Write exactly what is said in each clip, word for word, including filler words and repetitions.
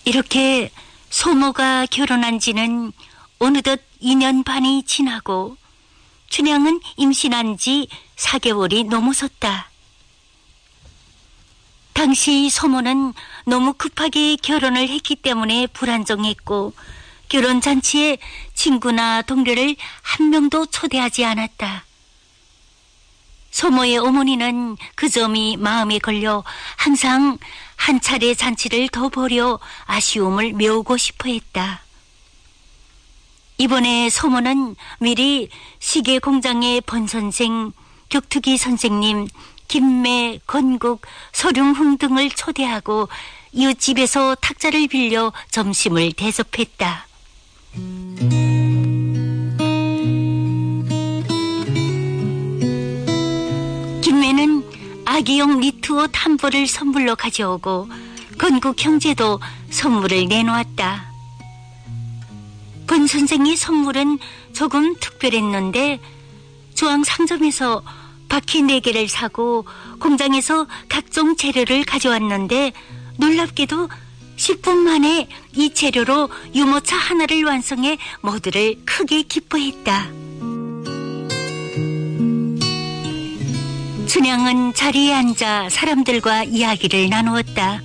이렇게 소모가 결혼한 지는 어느덧 이 년 반이 지나고 춘향은 임신한 지 사 개월이 넘어섰다. 당시 소모는 너무 급하게 결혼을 했기 때문에 불안정했고 결혼잔치에 친구나 동료를 한 명도 초대하지 않았다. 소모의 어머니는 그 점이 마음에 걸려 항상 한 차례 잔치를 더 벌여 아쉬움을 메우고 싶어 했다. 이번에 소모는 미리 시계 공장의 번선생, 격투기 선생님, 김매, 건국, 서룡흥 등을 초대하고 이웃집에서 탁자를 빌려 점심을 대접했다. 김매는 아기용 니트옷 한 벌을 선물로 가져오고 건국 형제도 선물을 내놓았다. 번 선생의 선물은 조금 특별했는데 조항 상점에서 바퀴 네 개를 사고 공장에서 각종 재료를 가져왔는데 놀랍게도 십 분 만에 이 재료로 유모차 하나를 완성해 모두를 크게 기뻐했다. 춘향은 자리에 앉아 사람들과 이야기를 나누었다.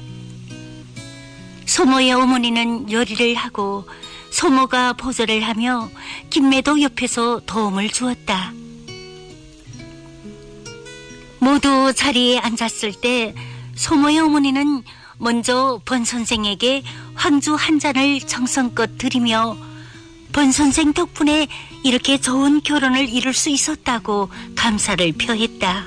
소모의 어머니는 요리를 하고 소모가 보조를 하며 김매도 옆에서 도움을 주었다. 모두 자리에 앉았을 때 소모의 어머니는 먼저 번 선생에게 황주 한 잔을 정성껏 드리며 번 선생 덕분에 이렇게 좋은 결혼을 이룰 수 있었다고 감사를 표했다.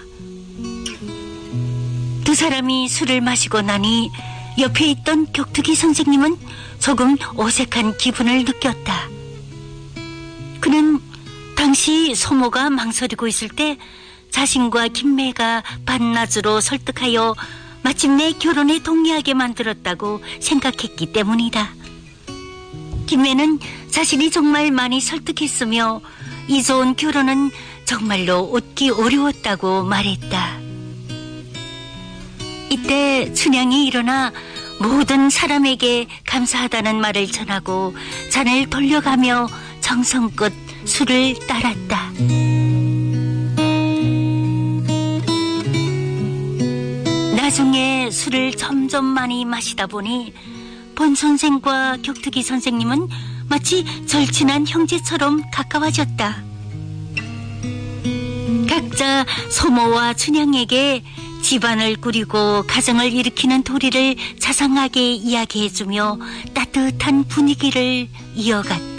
두 사람이 술을 마시고 나니 옆에 있던 격투기 선생님은 조금 어색한 기분을 느꼈다. 그는 당시 소모가 망설이고 있을 때 자신과 김매가 반나주로 설득하여 마침내 결혼에 동의하게 만들었다고 생각했기 때문이다. 김매는 자신이 정말 많이 설득했으며 이 좋은 결혼은 정말로 얻기 어려웠다고 말했다. 이때 춘향이 일어나 모든 사람에게 감사하다는 말을 전하고 잔을 돌려가며 정성껏 술을 따랐다. 나중에 술을 점점 많이 마시다 보니 번 선생과 격투기 선생님은 마치 절친한 형제처럼 가까워졌다. 각자 소모와 춘향에게 집안을 꾸리고 가정을 일으키는 도리를 자상하게 이야기해주며 따뜻한 분위기를 이어갔다.